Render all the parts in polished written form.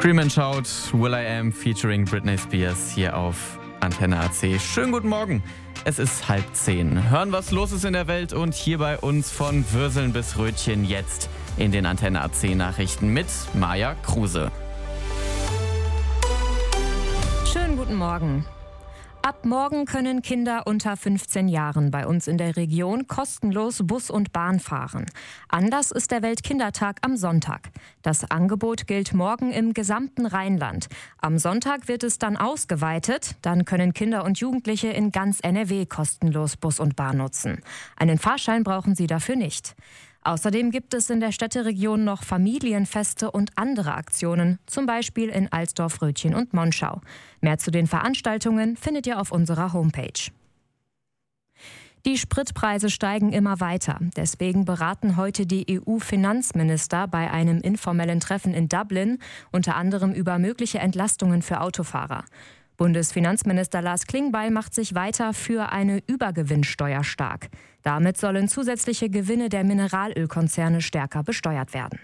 Freeman schaut, will.i.am featuring Britney Spears hier auf Antenne AC. Schönen guten Morgen. Es ist 9:30. Hören, was los ist in der Welt und hier bei uns von Würseln bis Rötchen jetzt in den Antenne AC Nachrichten mit Maja Kruse. Schönen guten Morgen. Ab morgen können Kinder unter 15 Jahren bei uns in der Region kostenlos Bus und Bahn fahren. Anders ist der Weltkindertag am Sonntag. Das Angebot gilt morgen im gesamten Rheinland. Am Sonntag wird es dann ausgeweitet. Dann können Kinder und Jugendliche in ganz NRW kostenlos Bus und Bahn nutzen. Einen Fahrschein brauchen sie dafür nicht. Außerdem gibt es in der Städteregion noch Familienfeste und andere Aktionen, zum Beispiel in Alsdorf, Rötchen und Monschau. Mehr zu den Veranstaltungen findet ihr auf unserer Homepage. Die Spritpreise steigen immer weiter. Deswegen beraten heute die EU-Finanzminister bei einem informellen Treffen in Dublin unter anderem über mögliche Entlastungen für Autofahrer. Bundesfinanzminister Lars Klingbeil macht sich weiter für eine Übergewinnsteuer stark. Damit sollen zusätzliche Gewinne der Mineralölkonzerne stärker besteuert werden.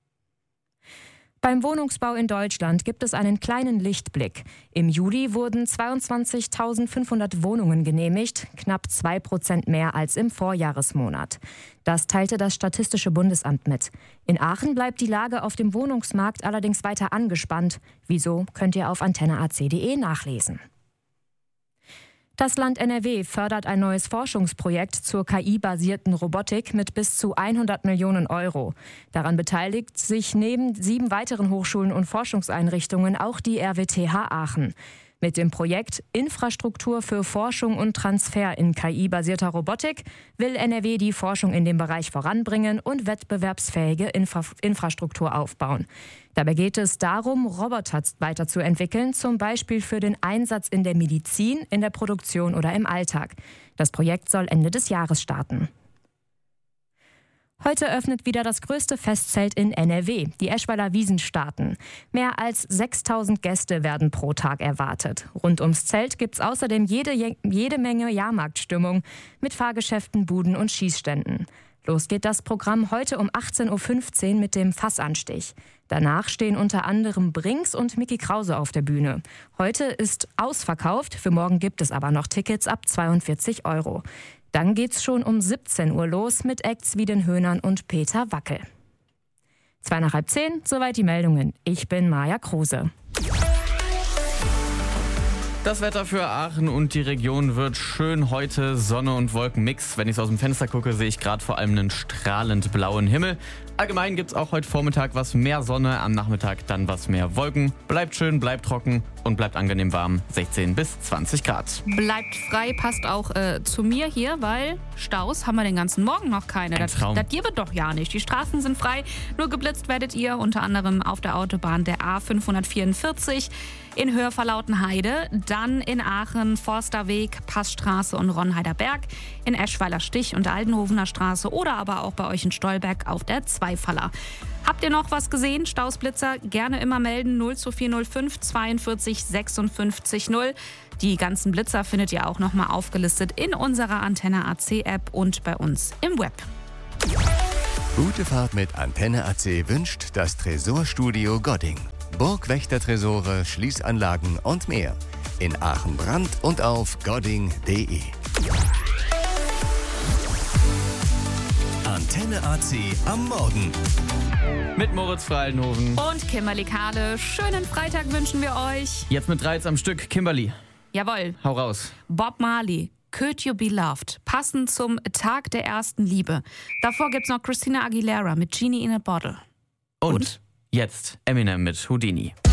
Beim Wohnungsbau in Deutschland gibt es einen kleinen Lichtblick. Im Juli wurden 22.500 Wohnungen genehmigt, knapp 2% mehr als im Vorjahresmonat. Das teilte das Statistische Bundesamt mit. In Aachen bleibt die Lage auf dem Wohnungsmarkt allerdings weiter angespannt. Wieso, könnt ihr auf antenneac.de nachlesen. Das Land NRW fördert ein neues Forschungsprojekt zur KI-basierten Robotik mit bis zu 100 Millionen Euro. Daran beteiligt sich neben 7 weiteren Hochschulen und Forschungseinrichtungen auch die RWTH Aachen. Mit dem Projekt Infrastruktur für Forschung und Transfer in KI-basierter Robotik will NRW die Forschung in dem Bereich voranbringen und wettbewerbsfähige Infrastruktur aufbauen. Dabei geht es darum, Roboter weiterzuentwickeln, zum Beispiel für den Einsatz in der Medizin, in der Produktion oder im Alltag. Das Projekt soll Ende des Jahres starten. Heute öffnet wieder das größte Festzelt in NRW, die Eschweiler Wiesn starten. Mehr als 6.000 Gäste werden pro Tag erwartet. Rund ums Zelt gibt's außerdem jede Menge Jahrmarktstimmung mit Fahrgeschäften, Buden und Schießständen. Los geht das Programm heute um 18.15 Uhr mit dem Fassanstich. Danach stehen unter anderem Brinks und Micky Krause auf der Bühne. Heute ist ausverkauft, für morgen gibt es aber noch Tickets ab 42 Euro. Dann geht's schon um 17 Uhr los mit Acts wie den Höhnern und Peter Wackel. 9:50, soweit die Meldungen. Ich bin Maja Kruse. Das Wetter für Aachen und die Region wird schön heute. Sonne und Wolkenmix. Wenn ich aus dem Fenster gucke, sehe ich gerade vor allem einen strahlend blauen Himmel. Allgemein gibt es auch heute Vormittag was mehr Sonne, am Nachmittag dann was mehr Wolken. Bleibt schön, bleibt trocken und bleibt angenehm warm. 16 bis 20 Grad. Bleibt frei, passt auch zu mir hier, weil Staus haben wir den ganzen Morgen noch keine. Das gibt doch ja nicht. Die Straßen sind frei, nur geblitzt werdet ihr unter anderem auf der Autobahn der A544 in Hörverlautenheide, dann in Aachen, Forsterweg, Passstraße und Ronheider Berg, in Eschweiler Stich und Aldenhovener Straße oder aber auch bei euch in Stolberg auf der Zweifaller. Habt ihr noch was gesehen? Stausblitzer gerne immer melden, 02405 42 56 0. Die ganzen Blitzer findet ihr auch nochmal aufgelistet in unserer Antenne AC App und bei uns im Web. Gute Fahrt mit Antenne AC wünscht das Tresorstudio Godding. Burgwächtertresore, Schließanlagen und mehr. In Aachen-Brand und auf godding.de. Antenne AC am Morgen. Mit Moritz Freilenhoven. Und Kimberly Kahle. Schönen Freitag wünschen wir euch. Jetzt mit 3 am Stück. Kimberly, Jawohl. hau raus. Bob Marley. Could You Be Loved, passend zum Tag der ersten Liebe. Davor gibt's noch Christina Aguilera mit Genie in a Bottle. Und jetzt Eminem mit Houdini.